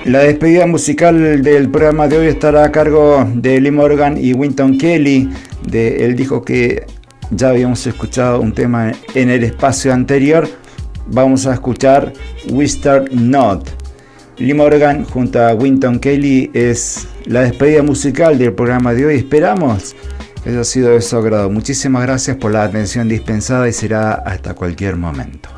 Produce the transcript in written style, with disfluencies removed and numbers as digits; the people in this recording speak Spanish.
La despedida musical del programa de hoy estará a cargo de Lee Morgan y Wynton Kelly, del disco que ya habíamos escuchado un tema en el espacio anterior. Vamos a escuchar We Start Not. Lee Morgan junto a Wynton Kelly es la despedida musical del programa de hoy. Esperamos que haya sido de su agrado. Muchísimas gracias por la atención dispensada y será hasta cualquier momento.